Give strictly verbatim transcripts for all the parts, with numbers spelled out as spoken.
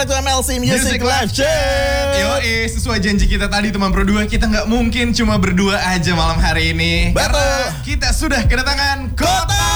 back to M L C Music, Music Live Chat. Yoi, sesuai janji kita tadi teman Pro dua, kita nggak mungkin cuma berdua aja malam hari ini. Betul. Karena kita sudah kedatangan Kota.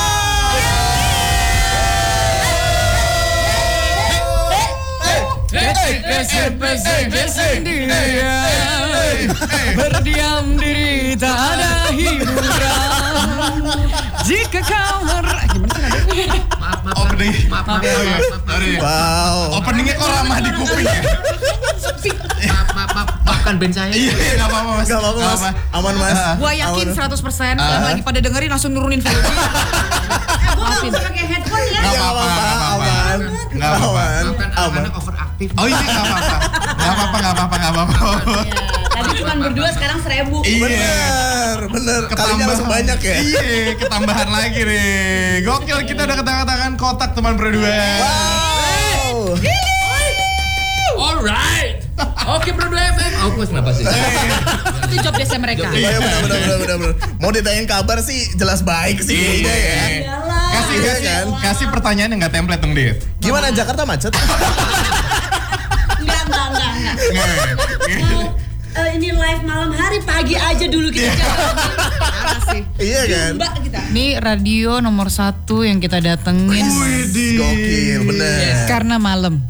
Berdiam diri tak ada hiburan. Jika kau mer... Gimana sih nadanya? Maaf, maaf, Opening. maaf, maaf, maaf, maaf, maaf. Wow. Openingnya kok ramah di kuping ya? Maaf, maaf, maaf, maafkan band saya. Iya, nggak apa-apa mas. Gak apa-apa mas. Aman mas. Gua yakin seratus persen yang lagi pada dengerin langsung nurunin volume. Gue gak usah pakai headphone ya. Nggak Gak apa-apa, apa-apa. nggak apa-apa. Aman. Nggak apa-apa. Aman. Maafkan Aman. anak-anak overaktif. Oh iya, nggak apa-apa. Nggak apa-apa, nggak apa-apa, nggak apa-apa. Tadi cuma berdua, sekarang seribu. Iya. Bener, bener. Kalinya langsung banyak ya. Iya, ketambahan lagi nih. Gokil, kita udah ketangan-tangan kotak teman Pro dua. Wow. Alright. Oke, Pro dua F M. Oh, gue kenapa sih? Itu job desa mereka. Iya bener, bener, bener, bener, bener. Mau ditanyain kabar sih jelas baik sih kayaknya ya. Iyalah. Kasih, Iya kasih, kan? kasih pertanyaan yang nggak template dong, Dit. Gimana Jakarta macet? Enggak, enggak, enggak, enggak. Nggak. Mau eh, ini live malam hari, pagi aja dulu kita jalan. Parah sih. Iya kan? Mbak kita. Ini radio nomor satu yang kita datengin Gokil, bener. karena malam.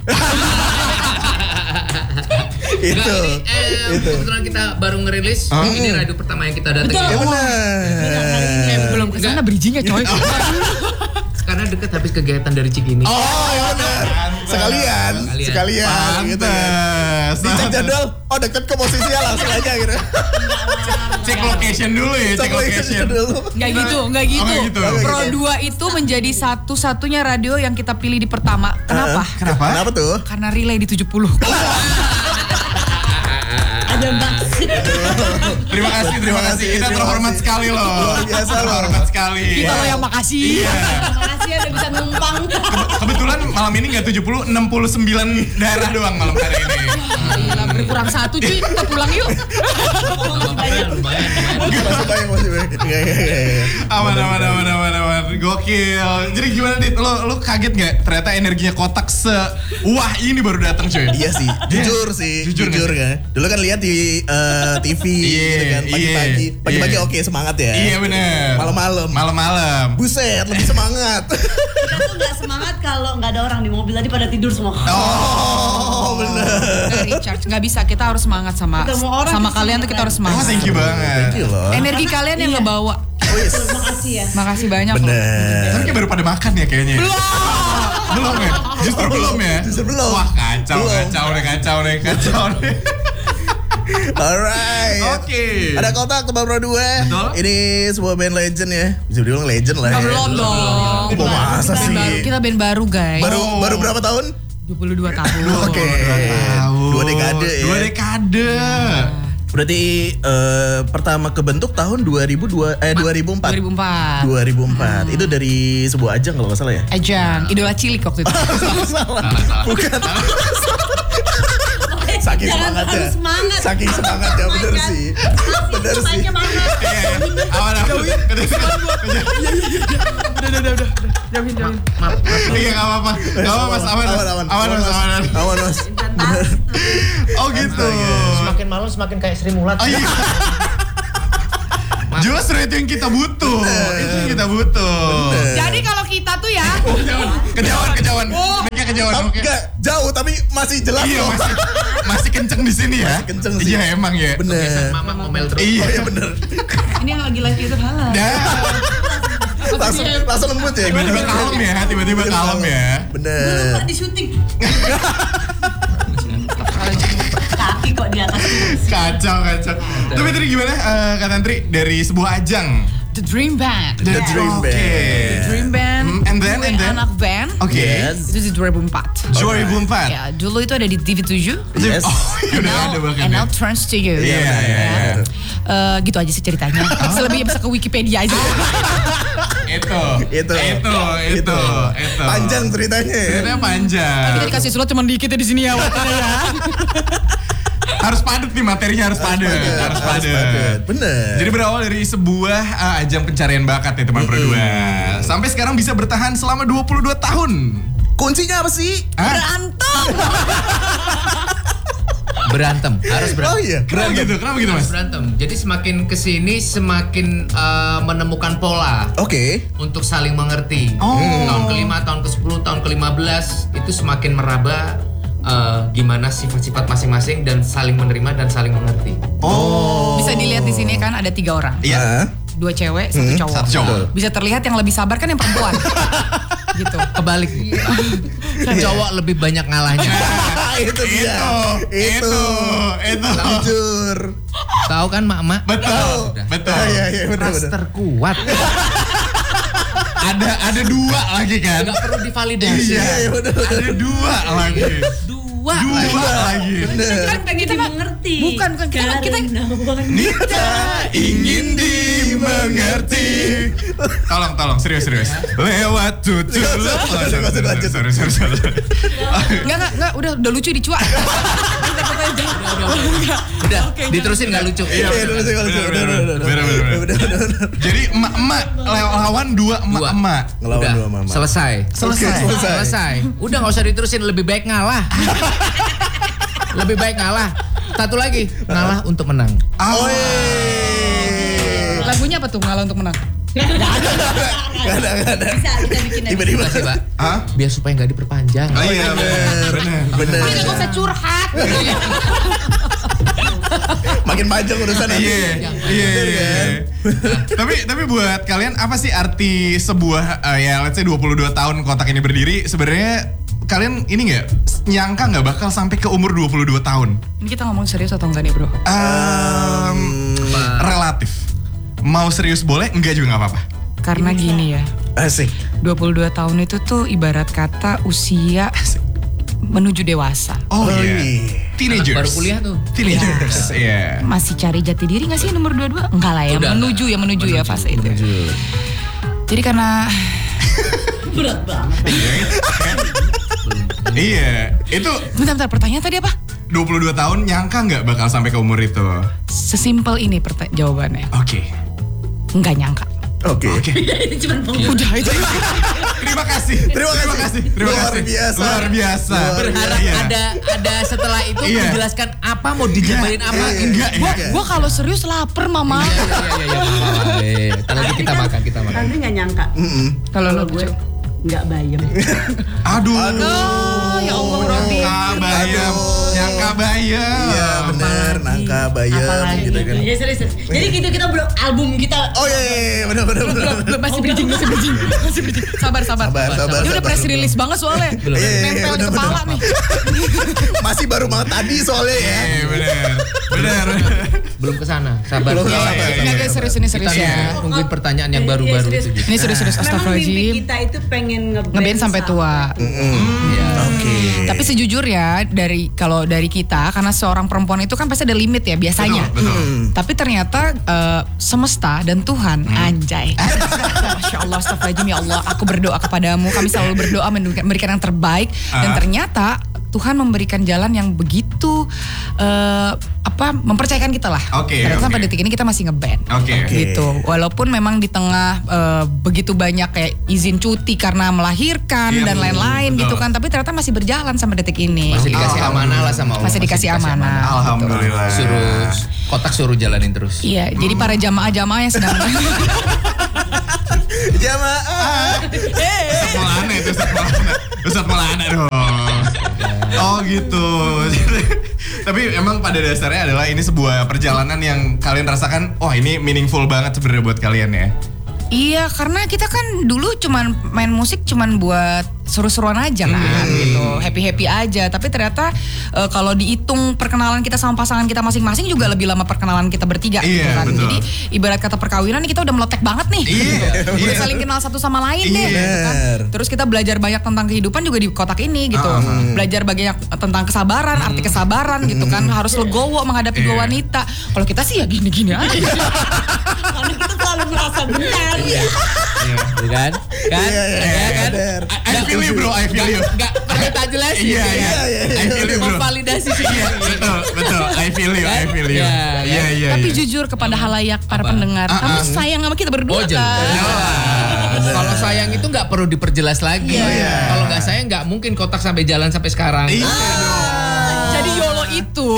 Itu. Enggak, ini eh, Itu. kebetulan kita baru ngerilis. Ini radio pertama yang kita datangin. Ya Eh, bener. belum kesana bridgingnya coy. Karena deket habis kegiatan dari Cikini. Oh ya bener. Sekalian, Sekalian. sekalian gitu kan. Pantes. Dicek jadwal, oh deket ke posisinya langsung aja gitu. Cek location dulu ya, cek location. dulu. Nggak gitu, nggak gitu. nggak gitu. Pro dua itu menjadi satu-satunya radio yang kita pilih di pertama. Kenapa? Kenapa? Kenapa tuh? Karena relay di tujuh puluh. Ada maksud. Terima kasih, terima kasih. Kita terima terhormat kasih. sekali loh. Luar biasa loh. Terhormat sekali. Kita loh yang makasih. Iya. Makasih udah bisa numpang. Kebetulan malam ini nggak tujuh puluh, enam puluh sembilan daerah doang malam hari ini. Gila, berkurang satu cuy, kita pulang yuk. Lumayan, lumayan, lumayan. Masih banyak, masih banyak. Iya, iya, iya, iya. Aman, aman, aman, aman, aman. Gokil. Jadi gimana Dit? Lo, lo kaget nggak? Ternyata energinya kotak se wah ini baru datang cuy. Iya sih, jujur sih, Jujur jujur, nggak kan. Dulu kan lihat di eh, T V Iya, gitu kan, pagi-pagi, iya, pagi-pagi iya. oke semangat ya. Iya bener. Malam-malam. Malam-malam. Buset, lebih semangat. Kita tuh gak semangat kalau gak ada orang di mobil, tadi pada tidur semua. Oh, bener. Nggak recharge, nggak bisa. Kita harus semangat sama Ketemu orang sama tuh kalian semangat tuh kita harus Oh semangat. thank you banget. Thank you loh. Energi kalian yang Iya. ngebawa. Terima kasih ya. Makasih banyak loh. Bener. Tapi kayak baru pada makan ya kayaknya. Belum. Belum ya? Justru belum ya? Justru belum. Wah kacau, Belum. kacau nih, kacau nih, kacau nih. Alright. Oke. Ada kotak Tebak Pro dua. Betul. Ini sebuah band legend ya. Bisa dibilang legend lah ya. Belum dong. Oh, masa Band sih? baru, kita band baru guys. Baru Oh. baru berapa tahun? dua puluh dua tahun. Oke. Tahun. Dua dekade ya. Dua dekade. Berarti eh, pertama kebentuk tahun dua ribu dua eh dua ribu empat. dua ribu empat. dua ribu empat. Itu dari sebuah ajang kalau nggak salah ya. Ajang, idola cilik waktu itu. salah, salah. Bukan. Saking Jangan semangatnya. harus semangat. Saking semangatnya bener Kan? sih. Masih Bener sih. mainnya banget. Iya, iya. Aman, aman. Udah, udah, udah, udah. Jauhin, jauhin. Maaf, maaf. Iya nggak apa-apa, nggak apa-apa mas, aman, aman, aman, aman, mas, aman. aman, mas. Bener. Oh gitu. Semakin malam semakin kayak Sri Mulat. Oh iya. Justru itu yang kita butuh, itu yang kita butuh. Jadi kalau kita tuh ya, Kejauhan, kejauhan, kejauhan. Mereka kejauhan, Oh, oke. enggak, jauh tapi masih jelas Iya loh. masih masih kenceng di sini ya. Masih kenceng sih. Iya emang ya. Bener. Mama ngomel terus. Iya. Oh iya bener. ini yang lagi live YouTube halal. Dah. Langsung, langsung lembut ya. Tiba-tiba kalem ya, tiba-tiba kalem ya. Bener. Lupa di syuting. Kaki kok di atas. Kacau, kacau. Tapi tadi gimana eh, Kak Tantri dari sebuah ajang? The Dream Band. The Dream Oke. Band. Dream Band. Hmm, and then, gue and then? anak band. Oke. Yes. Itu di dua ribu empat. dua ribu empat. Ya, dulu itu ada di T V tujuh. Yes. Oh, iya udah Now, ada bahkan. and ya. now Trans to You. Iya, iya, iya. Eh, gitu aja sih ceritanya. Selebihnya bisa ke Wikipedia aja. Itu. Itu. Itu, itu, itu. Panjang ceritanya ya. Ceritanya panjang. Kita dikasih slot cuma dikit ya di sini ya. Waktunya ya. Harus padat nih materinya, harus padat, harus padat. Bener. Jadi berawal dari sebuah uh, ajang pencarian bakat ya teman Pro dua. Sampai sekarang bisa bertahan selama dua puluh dua tahun. Kuncinya apa sih? Berantem. Berantem, harus berantem. Oh iya. Kenapa gitu? Kenapa gitu Harus mas? berantem. Jadi semakin kesini semakin uh, menemukan pola Oke. untuk saling mengerti. Oh. Tahun kelima, tahun ke sepuluh, tahun ke lima belas itu semakin meraba uh, gimana sifat-sifat masing-masing dan saling menerima dan saling mengerti. Oh. Bisa dilihat di sini kan ada tiga orang. Iya. Dua cewek, satu cowok. Satu cowok. Bisa terlihat yang lebih sabar kan yang perempuan. Gitu. Kebalik. Cowok lebih banyak ngalahnya. Itu dia. Itu. Itu. Itu. Jujur. Tahu kan mak-mak? Betul. Udah. Betul. Ah, iya iya benar Ras benar. terkuat. Ada ada dua lagi kan? Gak perlu divalidasi. Iya, iya, bener. ada dua lagi. Dua. Dua lagi. Bener. Kan pengen dimengerti. Bukan, bukan. Kita mah- kita- Karena wanita. Nita ingin dimengerti. Tolong, tolong, serius, serius. Lewat tutur. Oh, sorry, Lanjut, lanjut. sorry, sorry, sorry, sorry. Enggak, enggak, enggak, udah udah lucu dicuak. Udah, diterusin gak lucu. Iya, Iya, bener, bener, bener, bener, bener, bener, bener, bener, bener, bener. bener, bener, bener. Jadi emak-emak lawan dua emak-emak. Ngelawan Udah, dua mama. selesai. Selesai. Oke, selesai. Selesai. Udah gak usah diterusin, lebih baik ngalah. Lebih baik ngalah. Satu lagi, ngalah untuk menang. Oh, Lagunya apa tuh ngalah untuk menang? Gak ada, gak ada. Bisa kita bikin aja. Tiba-tiba. Makasih, Pak. Hah? Biar supaya gak diperpanjang. Oh iya, bener, bener. Bener. Udah gak usah curhat. Makin panjang urusan nanti. Iya, iya, iya. Tapi tapi buat kalian apa sih arti sebuah eh, ya let's say dua puluh dua tahun kotak ini berdiri? Sebenarnya kalian ini nggak nyangka nggak bakal sampai ke umur dua puluh dua tahun? Ini kita ngomong serius atau enggak nih bro? Um, relatif. Mau serius boleh, enggak juga nggak apa-apa. Karena gini ya, Asik. dua puluh dua tahun itu tuh ibarat kata usia menuju dewasa. Oh, Oh, iya. iya. Teenagers. Baru kuliah tuh. Teenagers. Iya. Masih cari jati diri gak sih nomor dua puluh dua? Enggak lah ya, Udah, menuju ya menuju, ya fase itu. Jadi karena Berat banget. Iya. Itu bentar-bentar, pertanyaan tadi apa? dua puluh dua tahun nyangka nggak bakal sampai ke umur itu? Sesimpel ini perta- jawabannya. Oke. Enggak nyangka. Oke. Oke. Itu cuma pengumuman. Udah itu. Terima kasih. Terima kasih. Terima Luar kasih. biasa. Luar biasa. Luar Berharap Iya. ada ada setelah itu Iya. menjelaskan apa mau dijabarin apa. Iya, gitu. Enggak, Gua, enggak. gua kalau serius lapar mama. Iya, iya, iya, iya, iya, iya. Ntar lagi kita makan, kita makan. Andri nggak nyangka. Kalau lo gue nggak bayam. Aduh. Oh, ya Allah Robi. Nyangka bayam. Nyangka bayam. Iya bener, nangka bayam Apalagi gitu kan. Ya serius. serius. Jadi gitu kita belum album kita. Oh iya, iya, iya, bener, bener, bener. Belum, masih bridging, masih bridging, masih bridging. Sabar, sabar. Sabar, sabar, Dia udah sabar. press release banget soalnya. Iya, iya, iya, Nempel di bener, kepala bener. nih. Masih baru banget tadi soalnya ya. Eh, bener. Bener. Belum kesana, sabar. Belum, Iya, sabar, iya, sabar. iya. Enggak, guys, serius ini serius Kita ya. nunggu- nungguin pertanyaan yang Iya, baru-baru serius. itu. Ini serius-serius, Memang mimpi astagfirullahaladzim. kita itu pengen ngeband Ngeband sampai tua. Iya. Oke. Tapi sejujurnya dari kalau dari kita, karena seorang perempuan itu kan pasti ada limit ya biasanya. Betul, betul. Tapi ternyata eh, semesta dan Tuhan, anjay. Masya Allah, astagfirullahaladzim ya Allah. Aku berdoa kepadamu, kami selalu berdoa memberikan memberikan yang terbaik. Dan Ah. ternyata Tuhan memberikan jalan yang begitu eh, apa mempercayakan kita lah. Oke, Ternyata oke. sampai detik ini kita masih ngeband. Oke. Gitu. Walaupun memang di tengah eh, begitu banyak kayak izin cuti karena melahirkan Iya, dan betul, lain-lain betul. gitu kan. Tapi ternyata masih berjalan sampai detik ini. Masih dikasih amanah lah sama Allah. Masih dikasih amanah. Alhamdulillah. Suruh kotak suruh jalanin terus. Iya, jadi para jamaah-jamaah yang sedang Jamaah. Ustadz Maulana itu Ustadz Maulana. Ustadz Maulana dong. Oh gitu. Tapi emang pada dasarnya adalah ini sebuah perjalanan yang kalian rasakan, wah ini meaningful banget sebenarnya buat kalian ya. Iya, karena kita kan dulu cuman main musik cuman buat seru-seruan aja kan gitu, happy-happy aja. Tapi ternyata e, kalau dihitung perkenalan kita sama pasangan kita masing-masing juga lebih lama perkenalan kita bertiga gitu Iya, kan. betul. Jadi ibarat kata perkawinan nih kita udah meletek banget nih. Iya, Udah iya. saling kenal satu sama lain deh Iya. gitu kan. Bener. Terus kita belajar banyak tentang kehidupan juga di kotak ini gitu. Ah. Belajar banyak tentang kesabaran, arti kesabaran gitu kan. Harus legowo menghadapi dua Iya. wanita. Kalau kita sih ya gini-gini aja. Karena kita selalu merasa benar. Iya kan? Kan? Iya, iya, Iya kan? bener. I, I feel you bro, I feel you. Enggak pakai tak jelas. Iya, iya, iya. I feel you, bro. Memvalidasi sih. Iya, betul, betul. I feel you, I feel you. Iya, Iya, iya. Tapi iya. jujur kepada halayak para Apa? pendengar, Ah, kamu ah. sayang sama kita berdua Oh, jelas. kan? Kalau sayang itu nggak perlu diperjelas lagi. Iya. Kalau nggak sayang nggak mungkin kotak sampai jalan sampai sekarang. Iya dong. Jadi YOLO itu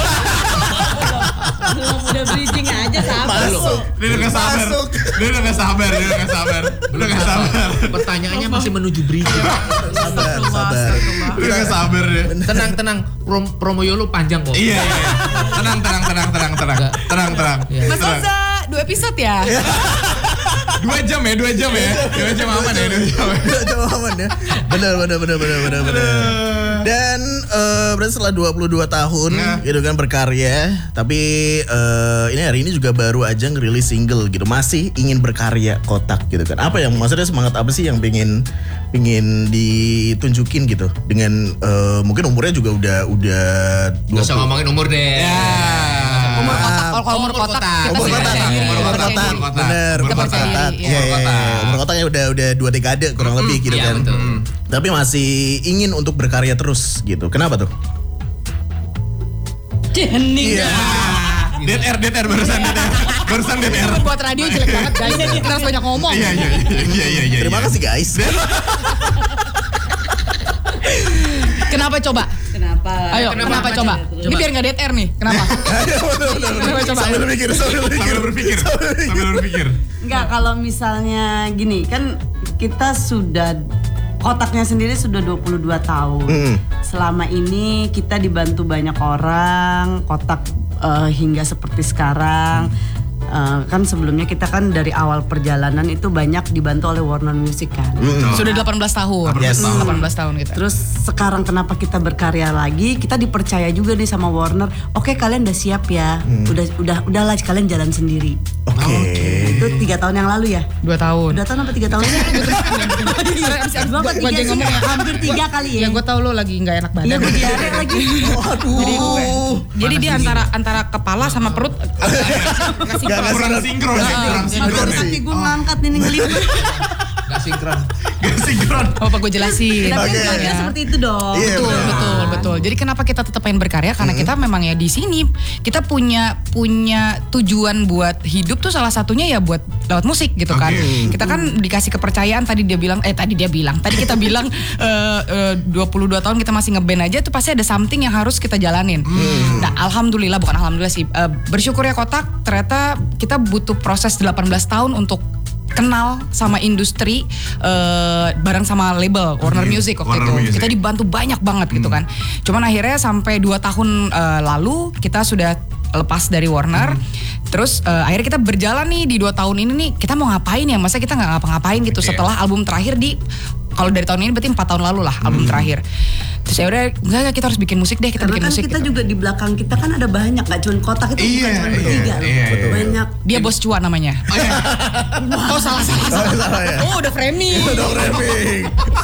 Belum udah bridging aja sabar. Masuk. Dia udah gak sabar. Masuk. Dia udah gak sabar, dia udah gak sabar. Udah gak sabar. Pertanyaannya masih menuju bridging. Sabar, sabar. Udah gak sabar dia. Tenang, tenang. Prom promo YOLO panjang kok. Iya, iya. Tenang, tenang, tenang, tenang, tenang. Tenang, tenang. Iya. Mas Tenang. Oza, dua episode ya? Dua jam ya, dua jam ya. Dua jam aman ya, dua jam ya. Udah coba aman ya. Benar, benar, benar, benar, benar, benar. Dan eh, berarti setelah dua puluh dua tahun Nah. gitu kan berkarya, tapi eh, ini hari ini juga baru aja ngerilis single gitu. Masih ingin berkarya Kotak gitu kan. Apa yang maksudnya semangat apa sih yang pengen pengen ditunjukin gitu dengan eh, mungkin umurnya juga udah udah Gak usah ngomongin umur deh. Ya. Umur kotak, kalau kalau umur Umur kotak, kotak. kita Umur sih kotak, percaya diri, umur percaya kotak, diri. umur kotak. Bener, Umur umur kotak. kotak. Iya, Iya, umur iya. kotak. Umur kotaknya udah udah dua dekade kurang lebih gitu Iya, kan. betul. Tapi masih ingin untuk berkarya terus gitu. Kenapa tuh? Hening. Iya. Dead air, dead air barusan dead air. Barusan dead air. Buat radio jelek banget guys, kita harus banyak ngomong. Iya, iya, iya, iya, iya. Terima kasih guys. Kenapa coba? Kenapa? Ayo, Kenapa? kenapa, coba? Coba. Ini biar nggak dead air nih. Kenapa? Kenapa coba? Sambil berpikir, sambil berpikir. Sambil berpikir, sambil berpikir. Enggak, kalau misalnya gini, kan kita sudah Kotaknya sendiri sudah dua puluh dua tahun. Mm. Selama ini kita dibantu banyak orang, Kotak eh, hingga seperti sekarang. Eh, kan sebelumnya kita kan dari awal perjalanan itu banyak dibantu oleh Warner Music kan. Mm. Sudah delapan belas tahun. Yes. delapan belas tahun kita. Terus sekarang kenapa kita berkarya lagi? Kita dipercaya juga nih sama Warner. Oke, kalian udah siap ya. Udah udah udahlah kalian jalan sendiri. Oke. Itu tiga tahun yang lalu ya. Dua tahun. Dua tahun apa tiga tahun? Dua apa Gua tiga aja sih? ngomong ya. Hampir tiga kali ya. Ya gue tau lo lagi nggak enak Iya, badan. gue diare lagi. Waduh. Jadi dia antara antara kepala sama perut nggak sinkron. Nggak Kurang sinkron, ya, kurang Iya, sinkron. bener ya. Nanti gue ngangkat nih ngelipet. Gak sinkron. Gak sinkron. Apa gue jelasin? Tapi Oke. kan Ya. seperti itu dong. Iya, Betul, benar. betul, betul. Jadi kenapa kita tetap pengen berkarya? Karena kita memang ya di sini kita punya punya tujuan buat hidup tuh salah satunya ya buat lewat musik gitu kan. Oke. Kita kan dikasih kepercayaan tadi dia bilang eh tadi dia bilang, tadi kita bilang eh, eh, dua puluh dua tahun kita masih ngeband aja tuh pasti ada something yang harus kita jalanin. Nah, alhamdulillah bukan alhamdulillah sih. eh, bersyukur ya Kotak, ternyata kita butuh proses delapan belas tahun untuk kenal sama industri eh, bareng sama label Warner Oke, Music waktu Warner itu. Music. Kita dibantu banyak banget gitu kan. Cuman akhirnya sampai dua tahun eh, lalu kita sudah lepas dari Warner. Terus eh, akhirnya kita berjalan nih di dua tahun ini nih kita mau ngapain ya? Masa kita nggak ngapa-ngapain gitu Oke. setelah album terakhir di kalau dari tahun ini berarti empat tahun lalu lah album terakhir. Terus ya udah enggak enggak, kita harus bikin musik deh, kita Karena bikin kan musik. kita gitu. juga di belakang kita kan ada banyak, gak cuma Kotak itu bukan Iya, cuma iya, bertiga loh. iya, iya. Banyak. Dia bos cuan namanya. Oh, iya. Oh salah salah Oh, salah. salah ya. Oh udah framing. Udah framing.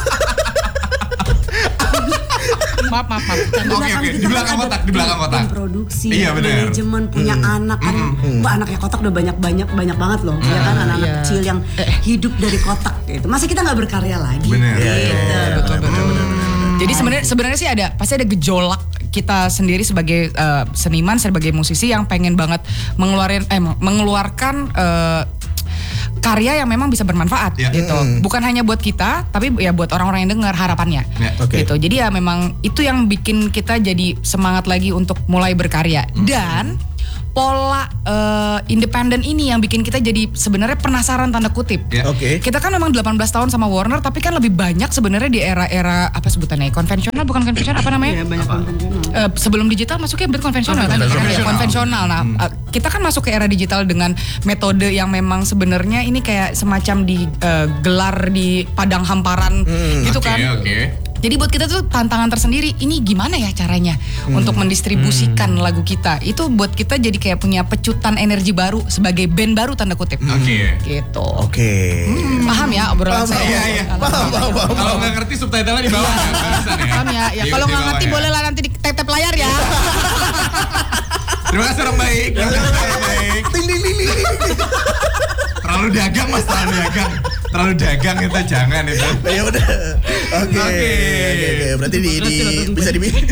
Maaf maaf maaf. Oke, oke. Di belakang kan ada Kotak, di belakang tim- Kotak. tim produksi, Iya, benar. manajemen, punya anak kan. Mbak anaknya Kotak udah banyak-banyak banyak banget loh. Ya kan anak-anak Iya. kecil yang hidup dari Kotak gitu. Masa kita nggak berkarya lagi? Bener. Iya, iya, Gitu. iya. Betul betul betul. Jadi sebenarnya sebenarnya sih ada pasti ada gejolak kita sendiri sebagai eh, seniman, sebagai musisi yang pengen banget mengeluarin eh mengeluarkan eh, karya yang memang bisa bermanfaat Ya. gitu. Bukan hanya buat kita, tapi ya buat orang-orang yang dengar harapannya. Ya. Oke. Gitu. Jadi ya memang itu yang bikin kita jadi semangat lagi untuk mulai berkarya. Dan pola eh, independen ini yang bikin kita jadi sebenarnya penasaran tanda kutip. Ya. Oke. Kita kan memang delapan belas tahun sama Warner, tapi kan lebih banyak sebenarnya di era-era apa sebutannya konvensional, bukan konvensional apa Iya, namanya? banyak konvensional. Eh, sebelum digital masuknya berarti konvensional kan? Konvensional. Ya, konvensional. Nah, eh, kita kan masuk ke era digital dengan metode yang memang sebenarnya ini kayak semacam digelar di padang hamparan gitu Oke, kan. oke. Jadi buat kita tuh tantangan tersendiri. Ini gimana ya caranya untuk mendistribusikan lagu kita? Itu buat kita jadi kayak punya pecutan energi baru sebagai band baru tanda kutip. Oke. Gitu. Oke. Paham ya obrolan Paham, saya? Iya, iya. Paham, paham, paham. Kalau nggak ngerti subtitle-nya di bawah ya. Barusan ya. Paham ya? Ya Di- kalau di nggak bawah ngerti ya. boleh lah nanti di tap-tap layar ya. Terima kasih orang baik. Terima kasih orang baik. Ting ting ting ting ting. Terlalu dagang mas, terlalu dagang. Terlalu dagang kita jangan itu. Ya udah. Oke. Oke. Oke, oke. berarti di, di bisa dibilang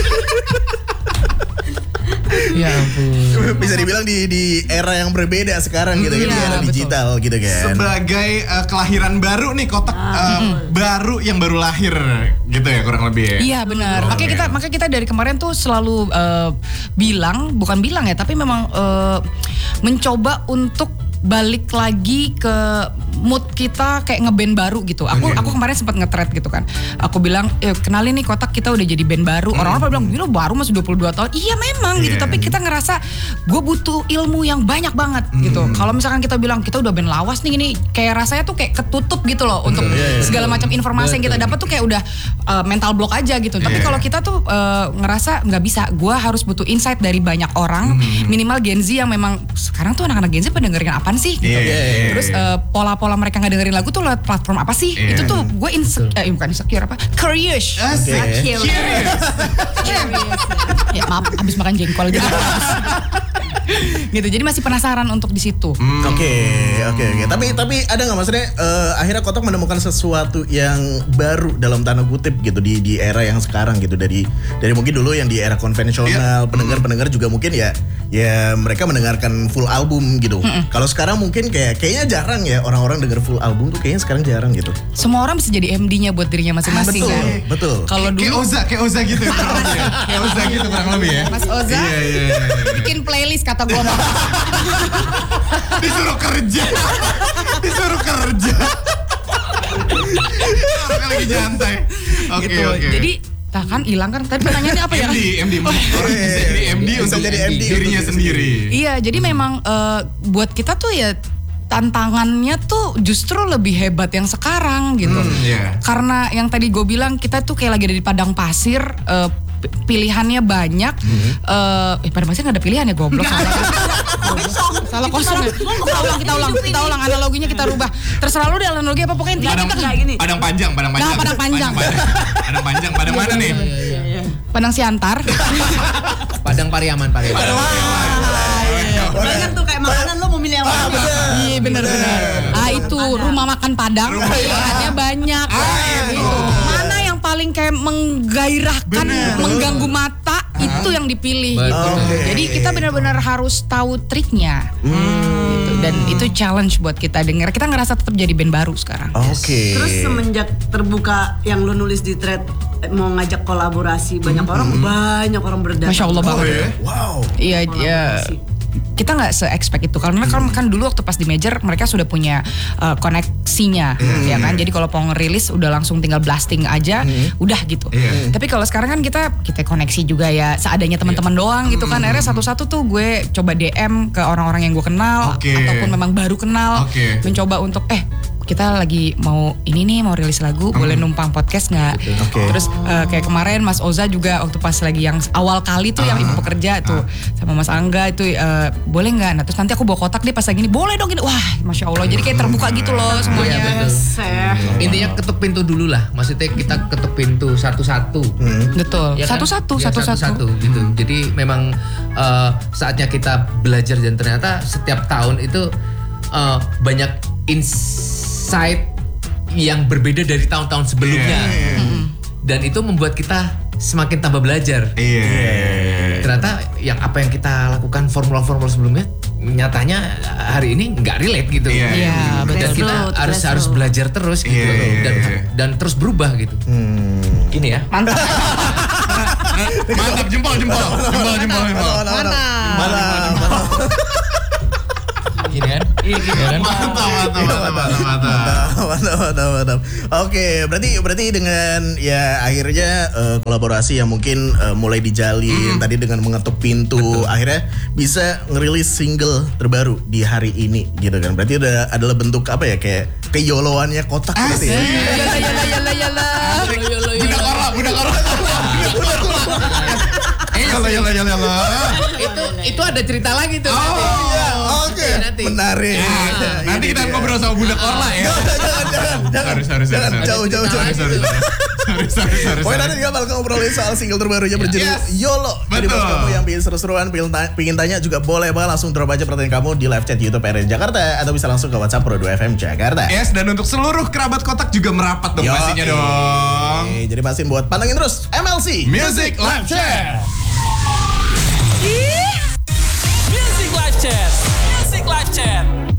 Ya ampun. bisa dibilang di di era yang berbeda sekarang gitu kan, Iya, di era betul. digital gitu kan. Sebagai uh, kelahiran baru nih, kotak uh, baru yang baru lahir gitu ya kurang lebih ya. Iya benar. Oke. Makanya kita makanya kita dari kemarin tuh selalu eh, bilang, bukan bilang ya, tapi memang eh, mencoba untuk balik lagi ke mood kita kayak ngeband baru gitu. Aku Oke. aku kemarin sempat nge-thread gitu kan. Aku bilang, "Eh, kenalin nih Kotak, kita udah jadi band baru." Orang-orang pada bilang, "Gila, baru masih dua puluh dua tahun." Iya memang gitu, Iya. tapi kita ngerasa gue butuh ilmu yang banyak banget gitu. Kalau misalkan kita bilang kita udah band lawas nih gini, kayak rasanya tuh kayak ketutup gitu loh untuk segala macam informasi yang kita dapat tuh kayak udah uh, mental block aja gitu. Tapi Iya. kalau kita tuh uh, ngerasa nggak bisa, gue harus butuh insight dari banyak orang, minimal Gen Z yang memang sekarang tuh anak-anak Gen Z pada dengerin apaan sih gitu. Iya, iya, iya. Terus uh, pola-pola mereka nggak dengerin lagu tuh lewat platform apa sih? Iya. Itu tuh gue insecure, eh, bukan insecure apa? Curious. Asik. Oke. Curious. Ya maaf, abis makan jengkol gitu. Gitu, jadi masih penasaran untuk di situ. Oke, oke, oke. Tapi tapi ada nggak maksudnya eh, akhirnya Kotak menemukan sesuatu yang baru dalam tanda kutip gitu di di era yang sekarang gitu, dari dari mungkin dulu yang di era konvensional, pendengar-pendengar juga mungkin ya ya mereka mendengarkan full album gitu. Kalau sekarang mungkin kayak kayaknya jarang ya orang-orang denger full album tuh, kayaknya sekarang jarang gitu. Semua orang bisa jadi M D-nya buat dirinya masing-masing Betul, kan. betul. Kalau Kayak dulu Oza, kayak Oza gitu ya kurang lebih ya. Kayak Oza gitu kurang lebih ya. Mas Oza Iya, iya, iya. bikin playlist kata gua mah. Disuruh kerja. Disuruh kerja. Orang lagi nyantai. Oke, Gitu. oke. Jadi tak kan hilang kan. Tadi pertanyaannya apa ya? M D, M D. Orang bisa jadi M D Bisa untuk jadi M D dirinya untuk sendiri. Iya, jadi memang eh, buat kita tuh ya tantangannya tuh justru lebih hebat yang sekarang gitu. Hmm, iya. Karena yang tadi gue bilang kita tuh kayak lagi ada di padang pasir, eh, p- pilihannya banyak. Eh, eh padang pasir nggak ada pilihan ya, goblok. Salah, salah kosong ya. Kita ulang, kita ulang, kita ulang analoginya kita rubah. Terserah lu deh analogi apa, pokoknya intinya Padang, kita Kayak gini. padang panjang, padang panjang. Nah, padang panjang. Padang, padang panjang, padang mana nih? Padang Siantar. Padang Pariaman, Pariaman. Banyak tuh kayak makanan lo mau milih yang mana? Iya benar-benar. Ah itu rumah makan Padang, pilihannya banyak. Gitu. Mana yang paling kayak menggairahkan, Bener. mengganggu mata, itu yang dipilih. Betul. Gitu. Jadi kita benar-benar harus tahu triknya. Gitu. Dan itu challenge buat kita denger. Kita ngerasa tetap jadi band baru sekarang. Oke. Terus semenjak terbuka yang lo nulis di thread mau ngajak kolaborasi banyak orang, banyak orang berdatang. Masya Allah banget. ya? Wow. Iya, iya. Kita nggak se-expect itu karena kan, kan dulu waktu pas di major mereka sudah punya uh, koneksinya, ya kan. Jadi kalau mau ngerilis udah langsung tinggal blasting aja, udah gitu. Iya. Tapi kalau sekarang kan kita kita koneksi juga ya seadanya teman-teman doang gitu kan. Akhirnya satu-satu tuh gue coba D M ke orang-orang yang gue kenal Oke. ataupun memang baru kenal, Oke. mencoba untuk eh kita lagi mau ini nih mau rilis lagu, boleh numpang podcast nggak? Oke. Terus uh, kayak kemarin Mas Oza juga waktu pas lagi yang awal kali tuh yang ibu pekerja tuh sama Mas Angga itu uh, boleh nggak? Nah terus nanti aku bawa kotak deh pas lagi ini boleh dong ini. Wah Masya Allah, jadi kayak terbuka gitu loh semuanya. Iya, betul. Seh. Intinya ketuk pintu dulu lah. Maksudnya kita ketuk pintu satu-satu. Betul. Ya kan? Satu-satu, Ya, satu-satu. satu-satu gitu. Jadi memang eh, saatnya kita belajar dan ternyata setiap tahun itu eh, banyak insight yang berbeda dari tahun-tahun sebelumnya. Dan itu membuat kita semakin tambah belajar. Iya. Ternyata yang apa yang kita lakukan formula-formula sebelumnya nyatanya hari ini nggak relate gitu. Iya, Iya, Dan betul. kita Grassroots, harus grassroots. harus belajar terus gitu Iya, iya, dan iya. dan terus berubah gitu. Hmm. Gini ya. Mantap. Mantap, jempol, jempol, jempol, jempol, jempol. Mantap. Gini kan? Iya kan? Mantap, mantap, mantap, mantap, mantap. Mantap, mantap, mantap. Oke, berarti berarti dengan ya akhirnya eh, kolaborasi yang mungkin eh, mulai dijalin tadi dengan mengetuk pintu, akhirnya bisa ngerilis single terbaru di hari ini gitu kan. Berarti udah adalah bentuk apa ya, kayak keyoloannya Kotak berarti ya. Yala yala yala yala. Budak orang, budak orang. Eh, yala, yala, yala, yala. Itu itu ada cerita lagi tuh. Oh, Iya, oke. Nanti. Menarik. Nah, nanti kita ngobrol sama budak Orla ya. Jangan, jangan, jangan. Harus, harus, Jangan, harus. jauh, jauh, jauh. Harus, harus, harus. sorry, sorry, sorry. Pokoknya sorry. nanti juga bakal ngobrolin soal single terbarunya berjudul Yes. YOLO. Jadi buat Betul. kamu yang pengen seru-seruan, pengen, ta- pengen tanya juga boleh banget langsung drop aja pertanyaan kamu di live chat YouTube R R Jakarta atau bisa langsung ke WhatsApp Pro dua F M Jakarta. Yes, dan untuk seluruh kerabat kotak juga merapat dong Yo, pastinya eh. dong. Jadi pastiin buat pantengin terus M L C Music Live Chat. Music Live Chat. Music Live Chat.